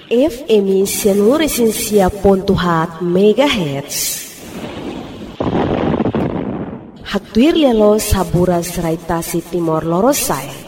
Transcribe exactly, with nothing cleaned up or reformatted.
F M seluruh Indonesia pontuhat megahertz. Hatuir lelo sabura serai tasi timor lorosai.